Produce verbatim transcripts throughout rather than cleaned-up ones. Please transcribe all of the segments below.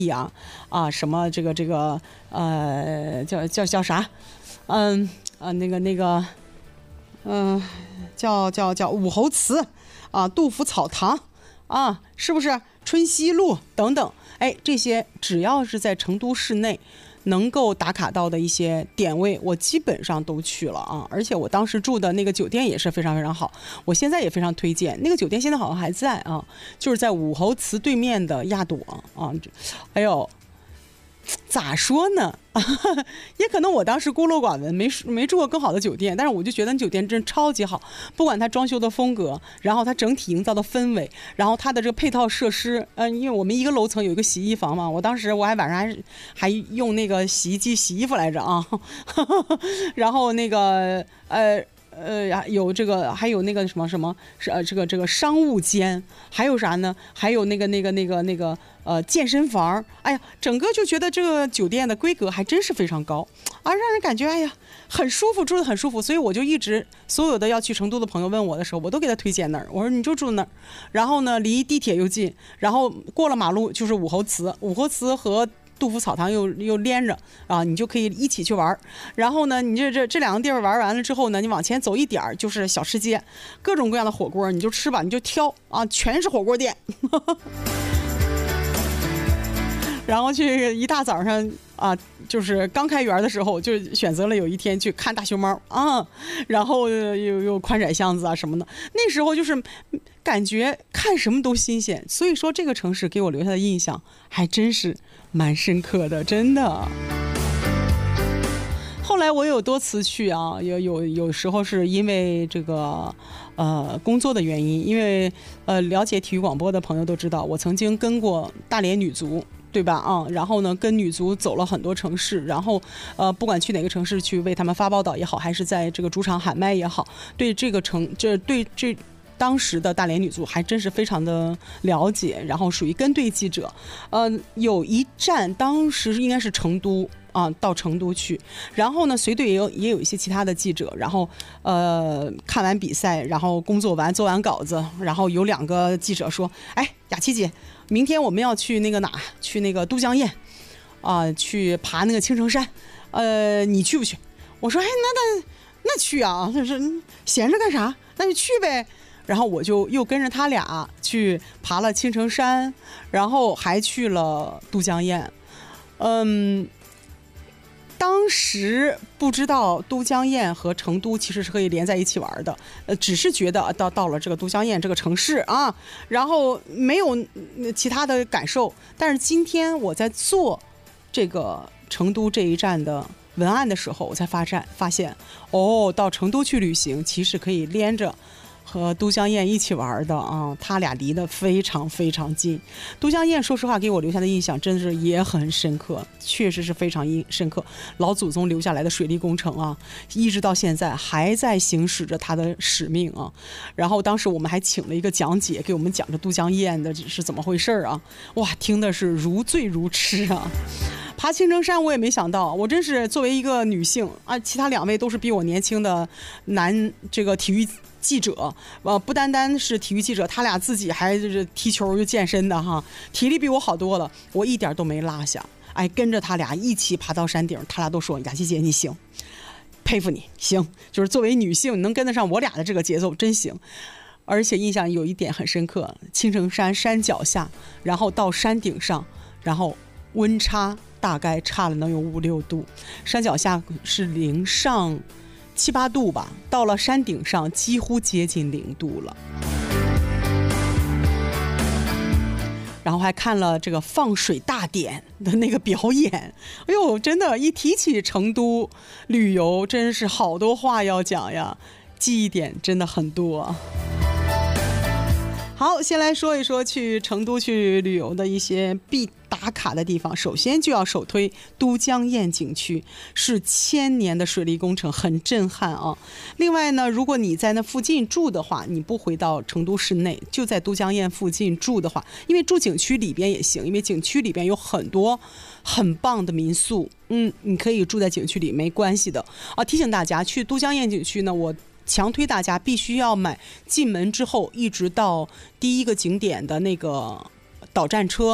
啊啊什么这个这个呃叫叫叫啥？嗯啊那个那个嗯、呃、叫叫叫武侯祠啊，杜甫草堂啊，是不是春熙路等等？哎，这些只要是在成都市内能够打卡到的一些点位，我基本上都去了啊！而且我当时住的那个酒店也是非常非常好，我现在也非常推荐。那个酒店现在好像还在啊，就是在武侯祠对面的亚朵啊。哎呦，咋说呢？也可能我当时孤陋寡闻，没没住过更好的酒店，但是我就觉得酒店真超级好，不管它装修的风格，然后它整体营造的氛围，然后它的这个配套设施，嗯、呃，因为我们一个楼层有一个洗衣房嘛，我当时我还晚上还还用那个洗衣机洗衣服来着啊，然后那个呃。呃，有这个，还有那个什么什么，是呃，这个这个商务间，还有啥呢？还有那个那个那个那个呃健身房。哎呀，整个就觉得这个酒店的规格还真是非常高啊，让人感觉哎呀很舒服，住得很舒服。所以我就一直所有的要去成都的朋友问我的时候，我都给他推荐那儿。我说你就住那儿，然后呢离地铁又近，然后过了马路就是武侯祠，武侯祠和杜甫草堂又又连着啊，你就可以一起去玩。然后呢，你这这这两个地方玩完了之后呢，你往前走一点就是小吃街，各种各样的火锅，你就吃吧，你就挑啊，全是火锅店。然后去一大早上啊，就是刚开园的时候，就选择了有一天去看大熊猫啊，然后又有宽窄巷子啊什么的。那时候就是感觉看什么都新鲜，所以说这个城市给我留下的印象还真是蛮深刻的，真的。后来我有多次去啊，有有有时候是因为这个呃工作的原因，因为呃了解体育广播的朋友都知道，我曾经跟过大连女足。对吧？啊、嗯，然后呢，跟女足走了很多城市，然后，呃，不管去哪个城市去为他们发报道也好，还是在这个主场喊麦也好，对这个城，这对这当时的大连女足还真是非常的了解，然后属于跟队记者。呃，有一站当时应该是成都。啊，到成都去，然后呢，随队也有也有一些其他的记者，然后呃看完比赛，然后工作完做完稿子，然后有两个记者说：“哎，雅琪姐，明天我们要去那个哪，去那个都江堰，啊、呃，去爬那个青城山，呃，你去不去？”我说：“哎，那那那去啊，他说闲着干啥？那就去呗。”然后我就又跟着他俩去爬了青城山，然后还去了都江堰，嗯。当时不知道都江堰和成都其实是可以连在一起玩的，呃，只是觉得到到了这个都江堰这个城市啊，然后没有其他的感受。但是今天我在做这个成都这一站的文案的时候，我才发现发现哦，到成都去旅行其实可以连着和都江堰一起玩的啊，他俩离得非常非常近。都江堰说实话给我留下的印象真的是也很深刻，确实是非常深刻。老祖宗留下来的水利工程啊，一直到现在还在行使着他的使命啊。然后当时我们还请了一个讲解给我们讲着都江堰的是怎么回事啊，哇，听的是如醉如痴啊。爬青城山我也没想到，我真是作为一个女性啊，其他两位都是比我年轻的男这个体育记者，呃，不单单是体育记者，他俩自己还是踢球又健身的哈，体力比我好多了，我一点都没落下，哎，跟着他俩一起爬到山顶，他俩都说雅琪姐你行，佩服你，行，就是作为女性能跟得上我俩的这个节奏，真行。而且印象有一点很深刻，青城山山脚下，然后到山顶上，然后温差大概差了能有五六度，山脚下是零上七八度吧，到了山顶上几乎接近零度了。然后还看了这个放水大典的那个表演，哎呦，真的，一提起成都旅游，真是好多话要讲呀，记忆点真的很多。好，先来说一说去成都去旅游的一些必打卡的地方。首先就要首推都江堰景区，是千年的水利工程，很震撼啊。另外呢，如果你在那附近住的话，你不回到成都市内，就在都江堰附近住的话，因为住景区里边也行，因为景区里边有很多很棒的民宿，嗯，你可以住在景区里没关系的啊。提醒大家，去都江堰景区呢，我强推大家必须要买进门之后一直到第一个景点的那个导站车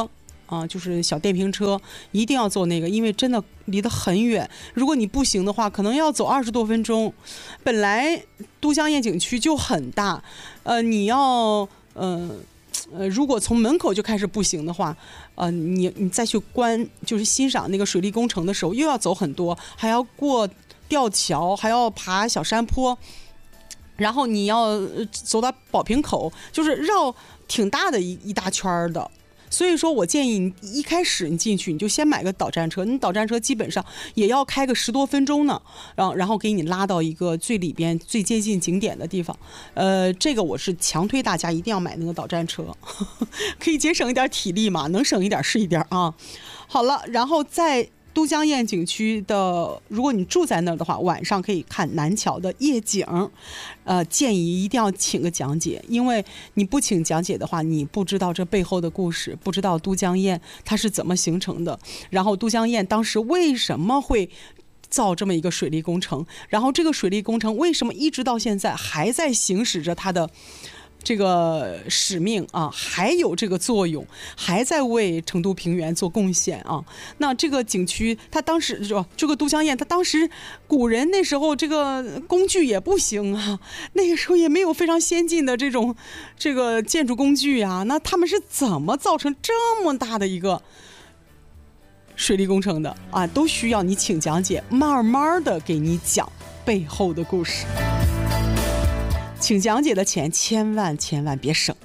啊，就是小电瓶车，一定要坐那个，因为真的离得很远。如果你步行的话，可能要走二十多分钟。本来都江堰景区就很大，呃，你要呃呃，如果从门口就开始步行的话，呃，你你再去观就是欣赏那个水利工程的时候，又要走很多，还要过吊桥，还要爬小山坡。然后你要走到宝瓶口，就是绕挺大的一一大圈的。所以说我建议你一开始你进去你就先买个导站车，你导站车基本上也要开个十多分钟呢，然后然后给你拉到一个最里边最接近景点的地方。呃，这个我是强推大家一定要买那个导站车，呵呵，可以节省一点体力嘛，能省一点是一点啊。好了，然后在都江堰景区的，如果你住在那儿的话，晚上可以看南桥的夜景，呃，建议一定要请个讲解，因为你不请讲解的话，你不知道这背后的故事，不知道都江堰它是怎么形成的，然后都江堰当时为什么会造这么一个水利工程，然后这个水利工程为什么一直到现在还在行使着它的这个使命啊，还有这个作用，还在为成都平原做贡献啊。那这个景区，它当时就这个都江堰，它当时古人那时候这个工具也不行啊，那个时候也没有非常先进的这种这个建筑工具啊，那他们是怎么造成这么大的一个水利工程的啊？都需要你请讲解，慢慢的给你讲背后的故事。请讲解的钱千万千万别省。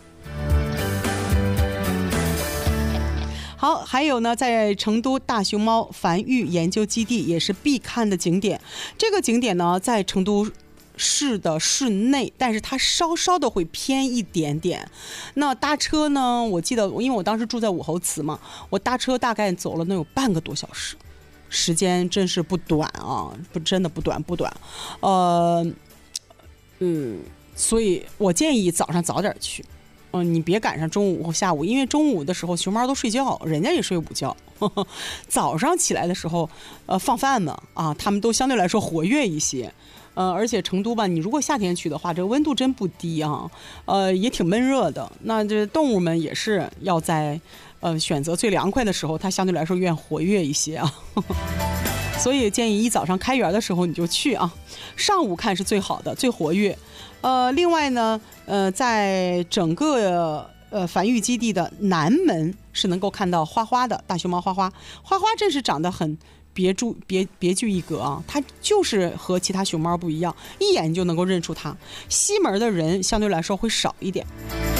好，还有呢，在成都大熊猫繁育研究基地也是必看的景点。这个景点呢，在成都市的市内，但是它稍稍的会偏一点点。那搭车呢，我记得因为我当时住在武侯祠嘛，我搭车大概走了能有半个多小时，时间真是不短啊，不真的不短不短。呃，嗯。所以我建议早上早点去，嗯、呃，你别赶上中午或下午，因为中午的时候熊猫都睡觉，人家也睡午觉。呵呵，早上起来的时候，呃，放饭嘛，啊，他们都相对来说活跃一些。呃，而且成都吧，你如果夏天去的话，这个温度真不低啊，呃，也挺闷热的。那这动物们也是要在呃选择最凉快的时候，它相对来说愿活跃一些啊。呵呵，所以建议一早上开园的时候你就去啊，上午看是最好的，最活跃。呃，另外呢，呃，在整个呃繁育基地的南门是能够看到花花的大熊猫花花，花花真是长得很别注别别具一格啊，它就是和其他熊猫不一样，一眼就能够认出它。西门的人相对来说会少一点。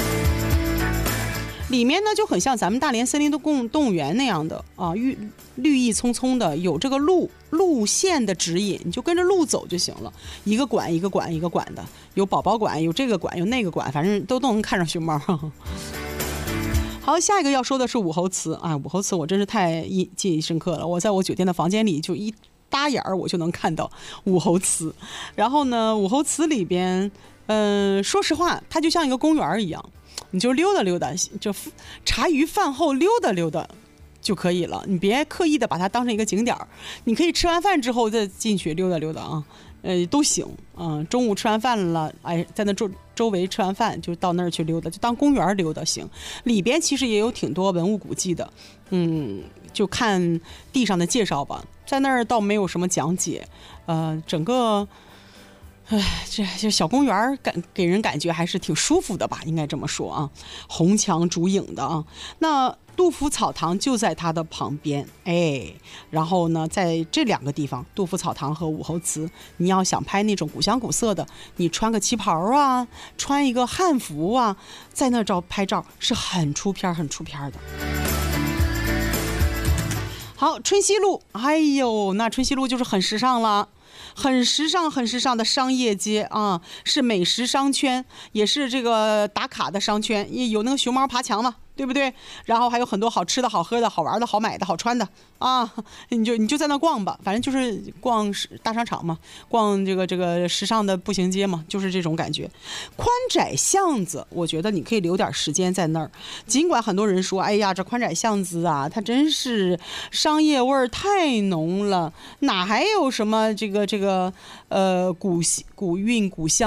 里面呢就很像咱们大连森林的动动物园那样的啊，绿绿意葱葱的，有这个路路线的指引，你就跟着路走就行了。一个馆一个馆一个馆的，有宝宝馆，有这个馆，有那个馆，反正都都能看上熊猫。好，下一个要说的是武侯祠啊，武侯祠我真是太记忆深刻了，我在我酒店的房间里就一搭眼儿我就能看到武侯祠。然后呢，武侯祠里边，嗯、呃，说实话，它就像一个公园一样。你就溜达溜达，就茶余饭后溜达溜达就可以了，你别刻意的把它当成一个景点，你可以吃完饭之后再进去溜达溜达啊，呃都行啊、呃。中午吃完饭了，哎，在那周周围吃完饭就到那儿去溜达，就当公园溜达行。里边其实也有挺多文物古迹的，嗯，就看地上的介绍吧，在那儿倒没有什么讲解，呃，整个。哎，这这小公园感给人感觉还是挺舒服的吧，应该这么说啊。红墙竹影的啊，那杜甫草堂就在它的旁边，哎，然后呢，在这两个地方，杜甫草堂和武侯祠，你要想拍那种古香古色的，你穿个旗袍啊，穿一个汉服啊，在那照拍照是很出片很出片的。好，春熙路，哎呦，那春熙路就是很时尚了。很时尚很时尚的商业街啊，是美食商圈，也是这个打卡的商圈，有那个熊猫爬墙嘛，对不对？然后还有很多好吃的好喝的好玩的好买的好穿的啊，你就你就在那逛吧，反正就是逛大商场嘛，逛这个这个时尚的步行街嘛，就是这种感觉。宽窄巷子，我觉得你可以留点时间在那儿，尽管很多人说，哎呀，这宽窄巷子啊，它真是商业味儿太浓了，哪还有什么这个这个呃古古韵古香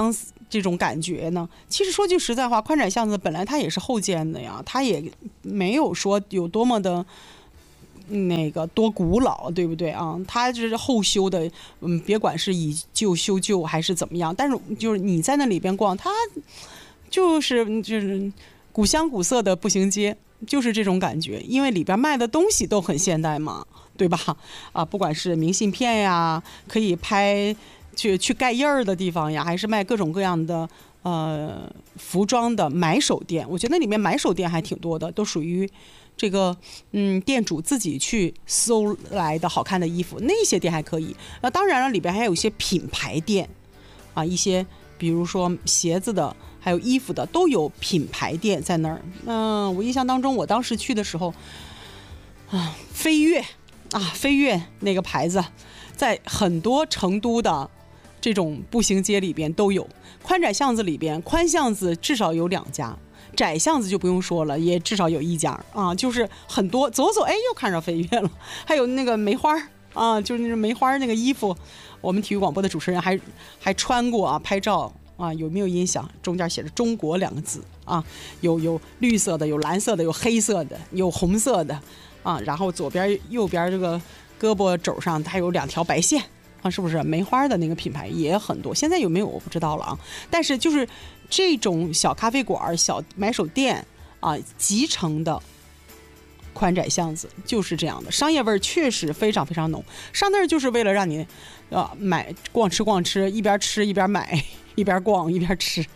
这种感觉呢？其实说句实在话，宽窄巷子本来它也是后建的呀，它也没有说有多么的那个多古老，对不对啊？它就是后修的，嗯，别管是以旧修旧还是怎么样，但是就是你在那里边逛，它就是就是古香古色的步行街，就是这种感觉，因为里边卖的东西都很现代嘛，对吧？啊，不管是明信片呀，可以拍去去盖印儿的地方呀，还是卖各种各样的呃服装的买手店，我觉得那里面买手店还挺多的，都属于这个嗯店主自己去搜来的好看的衣服，那些店还可以。那当然了，里边还有一些品牌店啊，一些比如说鞋子的，还有衣服的，都有品牌店在那儿。嗯、呃，我印象当中，我当时去的时候，啊，飞跃啊，飞跃那个牌子，在很多成都的这种步行街里边都有。宽窄巷子里边，宽巷子至少有两家，窄巷子就不用说了，也至少有一家啊。就是很多走走，哎，又看着飞跃了。还有那个梅花啊，就是那梅花那个衣服，我们体育广播的主持人还还穿过啊，拍照。啊，有没有印象？中间写着“中国”两个字啊，有有绿色的，有蓝色的，有黑色的，有红色的啊。然后左边、右边这个胳膊肘上它有两条白线啊，是不是？梅花的那个品牌也很多，现在有没有我不知道了啊。但是就是这种小咖啡馆、小买手店啊，集成的宽窄巷子就是这样的，商业味儿确实非常非常浓。上那儿就是为了让你啊买逛吃逛吃，一边吃一边买。一边逛一边吃，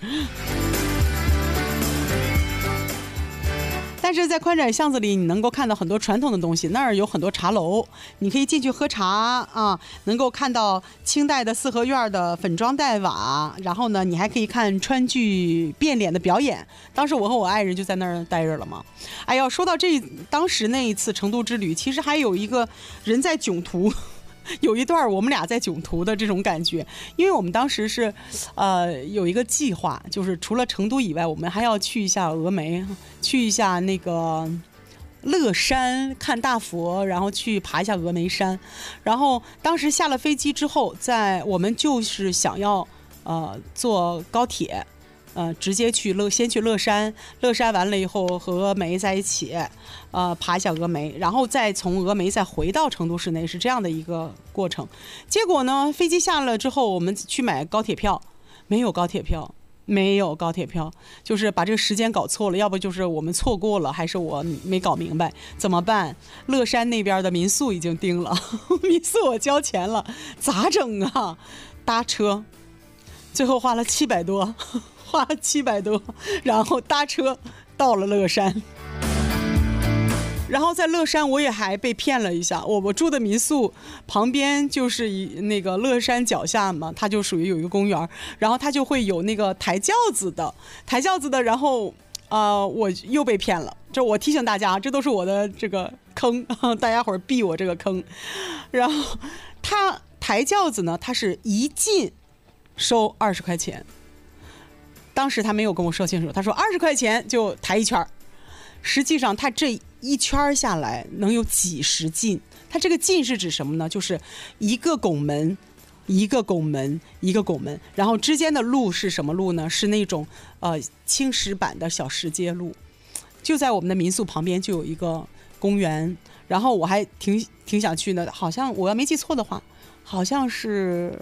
但是在宽窄巷子里，你能够看到很多传统的东西。那儿有很多茶楼，你可以进去喝茶啊，能够看到清代的四合院的粉妆黛瓦。然后呢，你还可以看川剧变脸的表演。当时我和我爱人就在那儿待着了嘛。哎呀，说到这，当时那一次成都之旅，其实还有一个人在囧途。有一段我们俩在囧途的这种感觉，因为我们当时是，呃，有一个计划，就是除了成都以外，我们还要去一下峨眉，去一下那个乐山看大佛，然后去爬一下峨眉山。然后当时下了飞机之后，在我们就是想要呃坐高铁。呃，直接去乐，先去乐山，乐山完了以后和峨眉在一起，呃，爬一下峨眉，然后再从峨眉再回到成都市内，是这样的一个过程。结果呢，飞机下了之后，我们去买高铁票，没有高铁票，没有高铁票，就是把这个时间搞错了，要不就是我们错过了，还是我没搞明白，怎么办？乐山那边的民宿已经订了，民宿我交钱了，咋整啊？搭车，最后花了七百多。花了七百多，然后搭车到了乐山，然后在乐山我也还被骗了一下。我我住的民宿旁边就是一那个乐山脚下嘛，它就属于有一个公园，然后它就会有那个抬轿子的，抬轿子的，然后呃我又被骗了。这我提醒大家，这都是我的这个坑，大家伙儿避我这个坑。然后它抬轿子呢，它是一进收二十块钱。当时他没有跟我说清楚，他说二十块钱就抬一圈，实际上他这一圈下来能有几十进。他这个进是指什么呢？就是一个拱门一个拱门一个拱门，然后之间的路是什么路呢？是那种呃青石板的小石阶路。就在我们的民宿旁边就有一个公园，然后我还挺挺想去的，好像我要没记错的话，好像是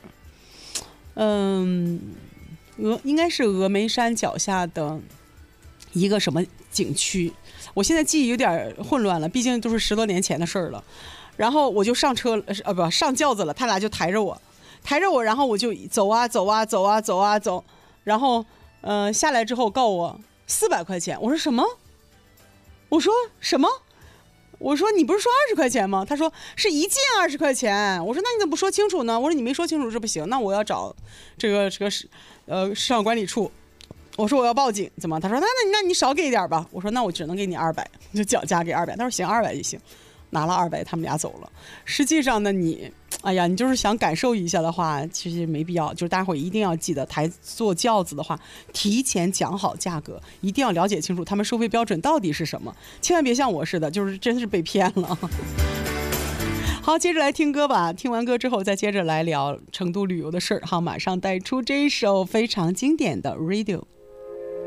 嗯峨应该是峨眉山脚下的一个什么景区，我现在记忆有点混乱了，毕竟都是十多年前的事儿了。然后我就上车呃不上轿子了，他俩就抬着我抬着我，然后我就走啊走啊走啊走啊走，然后呃下来之后告我四百块钱。我说什么？我说什么？我说你不是说二十块钱吗？他说是一进二十块钱。我说那你怎么不说清楚呢？我说你没说清楚这不行，那我要找这个这个是呃市场管理处。我说我要报警，怎么？他说那那你那你少给一点吧。我说那我只能给你二百，就脚价给二百。他说行，二百就行。拿了二百，他们俩走了。实际上呢，你，哎呀，你就是想感受一下的话，其实没必要。就是大家伙一定要记得，抬坐轿子的话，提前讲好价格，一定要了解清楚他们收费标准到底是什么，千万别像我似的，就是真是被骗了。好好，接着来听歌吧，听完歌之后再接着来聊成都旅游的事儿。好，马上带出这一首非常经典的 Radio。